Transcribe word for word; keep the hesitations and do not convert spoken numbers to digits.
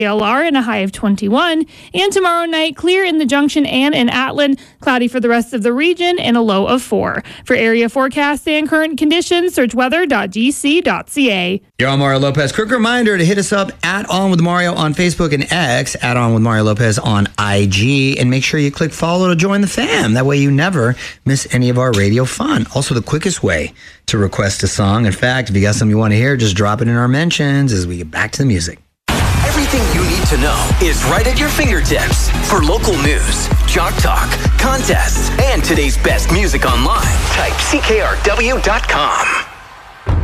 L R and a high of twenty-one. And tomorrow night, clear in the Junction and in Atlin, cloudy for the rest of the region and a low of four. For area forecasts and current conditions, search weather dot g c dot c a. You're on Mario Lopez. Quick reminder to hit us up at On With Mario on Facebook and X, at On With Mario Lopez on I G, and make sure you click follow to join the fam. That way you never miss any of our radio fun. Also, the quickest way to request a song. In fact, if you got something you want to hear, just drop it in our mentions as we get back to the music. Everything you need to know is right at your fingertips. For local news, Jock Talk, contests, and today's best music online, type C K R W dot com.